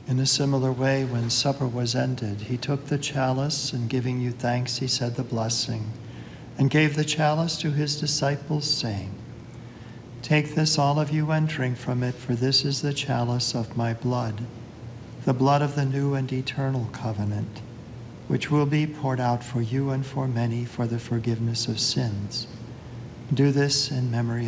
In a similar way, when supper was ended, he took the chalice, and giving you thanks, he said the blessing, and gave the chalice to his disciples, saying, "Take this, all of you, and drink from it, for this is the chalice of my blood, the blood of the new and eternal covenant, which will be poured out for you and for many for the forgiveness of sins. Do this in memory